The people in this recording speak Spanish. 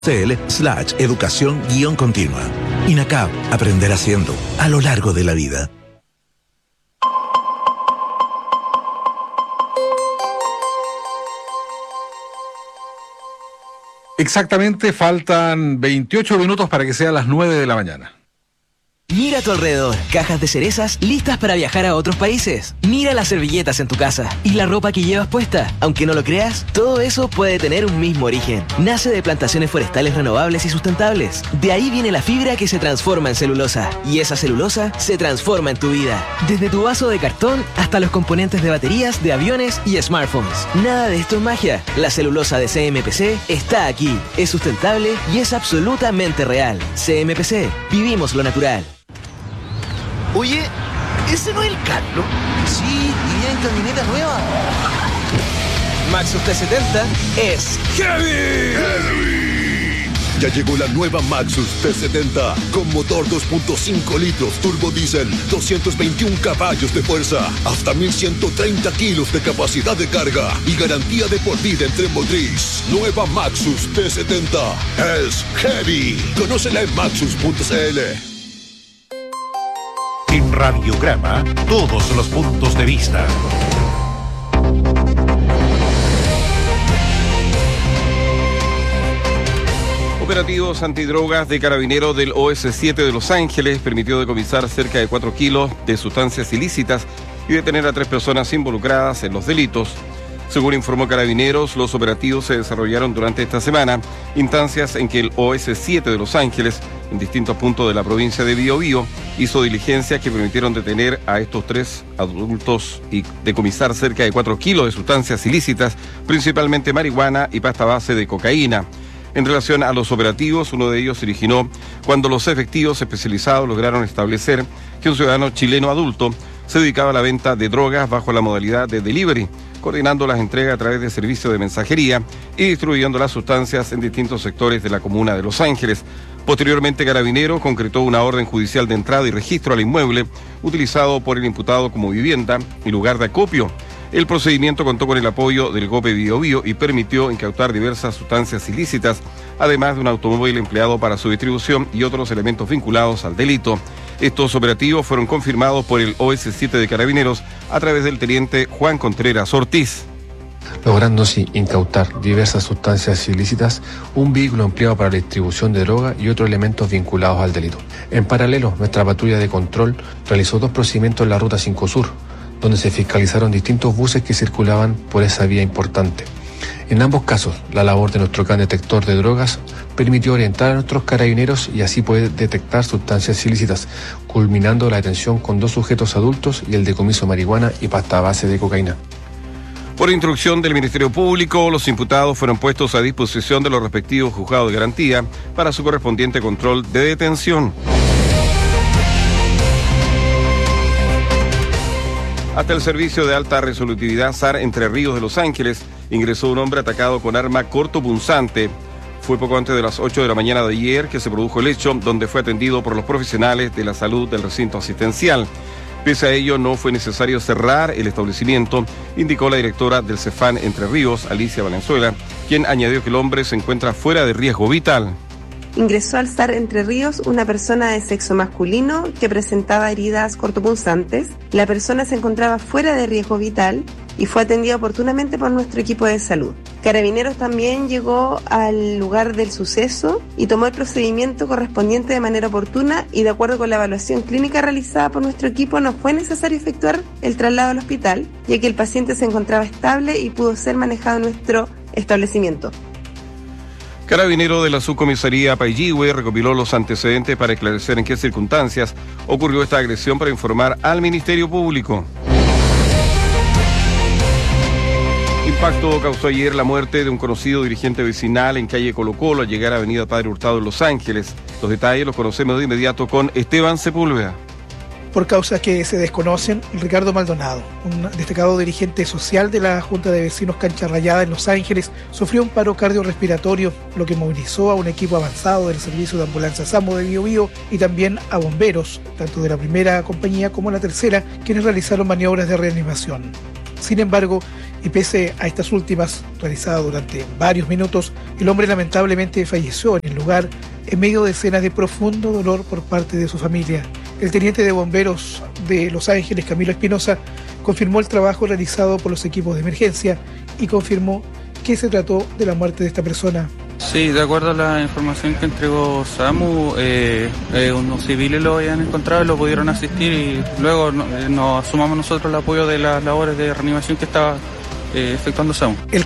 cl/educación-continua. INACAP, aprender haciendo, a lo largo de la vida. Exactamente, faltan 28 minutos para que sea las 9 de la mañana. Mira a tu alrededor, cajas de cerezas listas para viajar a otros países. Mira las servilletas en tu casa y la ropa que llevas puesta. Aunque no lo creas, todo eso puede tener un mismo origen. Nace de plantaciones forestales renovables y sustentables. De ahí viene la fibra que se transforma en celulosa. Y esa celulosa se transforma en tu vida. Desde tu vaso de cartón hasta los componentes de baterías, de aviones y smartphones. Nada de esto es magia. La celulosa de CMPC está aquí. Es sustentable y es absolutamente real. CMPC, vivimos lo natural. Oye, ¿ese no es el Carlos? Sí, y bien camioneta nueva. Maxus T70 es ¡Heavy! Ya llegó la nueva Maxus T70 con motor 2.5 litros turbo diésel, 221 caballos de fuerza, hasta 1130 kilos de capacidad de carga y garantía de por vida en tren motriz. Nueva Maxus T70 es Heavy. Conócela en maxus.cl. En Radiograma, todos los puntos de vista. Operativos antidrogas de carabineros del OS7 de Los Ángeles permitió decomisar cerca de 4 kilos de sustancias ilícitas y detener a 3 personas involucradas en los delitos. Según informó Carabineros, los operativos se desarrollaron durante esta semana, instancias en que el OS7 de Los Ángeles, en distintos puntos de la provincia de Biobío, hizo diligencias que permitieron detener a estos 3 adultos y decomisar cerca de 4 kilos de sustancias ilícitas, principalmente marihuana y pasta base de cocaína. En relación a los operativos, uno de ellos se originó cuando los efectivos especializados lograron establecer que un ciudadano chileno adulto se dedicaba a la venta de drogas bajo la modalidad de delivery, coordinando las entregas a través de servicios de mensajería y distribuyendo las sustancias en distintos sectores de la comuna de Los Ángeles. Posteriormente, Carabineros concretó una orden judicial de entrada y registro al inmueble utilizado por el imputado como vivienda y lugar de acopio. El procedimiento contó con el apoyo del GOPE Biobío y permitió incautar diversas sustancias ilícitas, además de un automóvil empleado para su distribución y otros elementos vinculados al delito. Estos operativos fueron confirmados por el OS7 de Carabineros a través del teniente Juan Contreras Ortiz. Logrando así incautar diversas sustancias ilícitas, un vehículo empleado para la distribución de droga y otros elementos vinculados al delito. En paralelo, nuestra patrulla de control realizó 2 procedimientos en la Ruta 5 Sur, donde se fiscalizaron distintos buses que circulaban por esa vía importante. En ambos casos, la labor de nuestro can detector de drogas permitió orientar a nuestros carabineros y así poder detectar sustancias ilícitas, culminando la detención con 2 sujetos adultos y el decomiso de marihuana y pasta base de cocaína. Por instrucción del Ministerio Público, los imputados fueron puestos a disposición de los respectivos juzgados de garantía para su correspondiente control de detención. Hasta el servicio de alta resolutividad SAR Entre Ríos de Los Ángeles ingresó un hombre atacado con arma cortopunzante. Fue poco antes de las 8 de la mañana de ayer que se produjo el hecho, donde fue atendido por los profesionales de la salud del recinto asistencial. Pese a ello, no fue necesario cerrar el establecimiento, indicó la directora del CEFAN Entre Ríos, Alicia Valenzuela, quien añadió que el hombre se encuentra fuera de riesgo vital. Ingresó al SAR Entre Ríos una persona de sexo masculino que presentaba heridas cortopunzantes. La persona se encontraba fuera de riesgo vital y fue atendida oportunamente por nuestro equipo de salud. Carabineros también llegó al lugar del suceso y tomó el procedimiento correspondiente de manera oportuna y de acuerdo con la evaluación clínica realizada por nuestro equipo no fue necesario efectuar el traslado al hospital, ya que el paciente se encontraba estable y pudo ser manejado en nuestro establecimiento. Carabinero de la subcomisaría Paillihue recopiló los antecedentes para esclarecer en qué circunstancias ocurrió esta agresión para informar al Ministerio Público. Impacto causó ayer la muerte de un conocido dirigente vecinal en calle Colo Colo al llegar a avenida Padre Hurtado en Los Ángeles. Los detalles los conocemos de inmediato con Esteban Sepúlveda. Por causas que se desconocen, Ricardo Maldonado, un destacado dirigente social de la Junta de Vecinos Cancha Rayada en Los Ángeles, sufrió un paro cardiorrespiratorio, lo que movilizó a un equipo avanzado del servicio de ambulancia SAMU de Biobío y también a bomberos, tanto de la primera compañía como la tercera, quienes realizaron maniobras de reanimación. Sin embargo, Y pese a estas últimas, realizadas durante varios minutos, el hombre lamentablemente falleció en el lugar en medio de escenas de profundo dolor por parte de su familia. El teniente de bomberos de Los Ángeles, Camilo Espinosa, confirmó el trabajo realizado por los equipos de emergencia y confirmó que se trató de la muerte de esta persona. Sí, de acuerdo a la información que entregó SAMU, unos civiles lo habían encontrado y lo pudieron asistir, y luego nos sumamos nosotros el apoyo de las labores de reanimación que estaba efectuando SAMU.